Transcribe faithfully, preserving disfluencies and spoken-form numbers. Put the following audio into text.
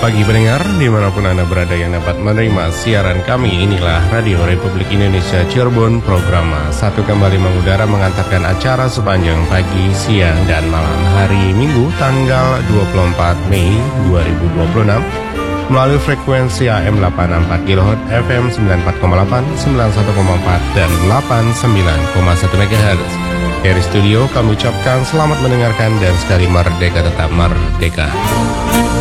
pagi pendengar, dimanapun Anda berada yang dapat menerima siaran kami. Inilah Radio Republik Indonesia Cirebon. Program satu kembali mengudara mengantarkan acara sepanjang pagi, siang, dan malam hari Minggu tanggal dua puluh empat Mei dua ribu dua puluh enam melalui frekuensi A M delapan puluh empat kilohertz, F M sembilan puluh empat koma delapan, sembilan puluh satu koma empat, dan delapan puluh sembilan koma satu megahertz. Dari studio kami ucapkan selamat mendengarkan dan sekali merdeka tetap merdeka.